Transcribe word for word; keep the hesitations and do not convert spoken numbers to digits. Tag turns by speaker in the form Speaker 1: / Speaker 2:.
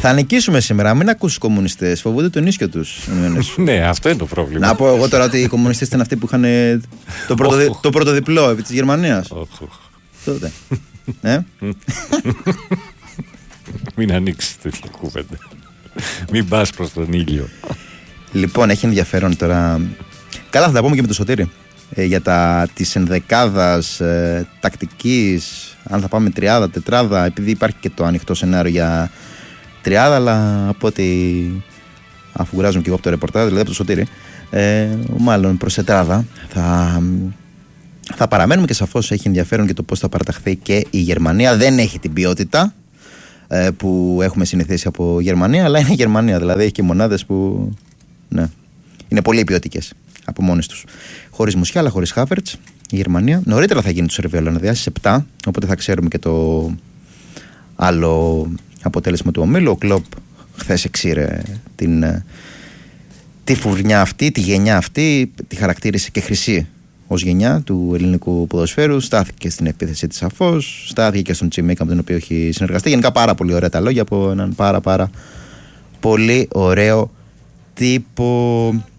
Speaker 1: Θα νικήσουμε σήμερα. Μην ακούσεις κομμουνιστές. Φοβούνται τον ίσιο τους.
Speaker 2: Ναι, αυτό είναι το πρόβλημα.
Speaker 1: Να πω εγώ τώρα ότι οι κομμουνιστές ήταν αυτοί που είχαν το, πρωτοδι... το πρωτοδιπλό επί της Γερμανίας. Τότε. Ναι.
Speaker 2: Μην ανοίξεις τέτοια κουβέντα. Μην πας προς τον ήλιο.
Speaker 1: Λοιπόν, έχει ενδιαφέρον τώρα. Καλά, θα τα πούμε και με το Σωτήρη. Ε, για τα της ενδεκάδας ε, τακτικής, αν θα πάμε τριάδα, τετράδα, επειδή υπάρχει και το ανοιχτό σενάριο για τριάδα, αλλά από ό,τι αφού γράζουμε και εγώ από το ρεπορτάζ, δηλαδή από το Σωτήρη, ε, μάλλον προς τετράδα θα, θα παραμένουμε και σαφώς έχει ενδιαφέρον και το πώς θα παραταχθεί και η Γερμανία. Δεν έχει την ποιότητα ε, που έχουμε συνηθίσει από Γερμανία, αλλά είναι η Γερμανία, δηλαδή έχει και μονάδες που ναι, είναι πολύ ποιοτικές από μόνες τους. Χωρίς Μουσιάλα, χωρίς Χάβερτς, η Γερμανία. Νωρίτερα θα γίνει το σερβί Ολλανδία στις επτά, οπότε θα ξέρουμε και το άλλο αποτέλεσμα του ομίλου. Ο Κλοπ χθες εξήρε την, τη φουρνιά αυτή, τη γενιά αυτή, τη χαρακτήρισε και χρυσή ως γενιά του ελληνικού ποδοσφαίρου. Στάθηκε στην επίθεση της σαφώς, στάθηκε και στον Τσιμίκα με τον οποίο έχει συνεργαστεί. Γενικά πάρα πολύ ωραία τα λόγια από έναν πάρα πάρα πολύ ωραίο τύπο.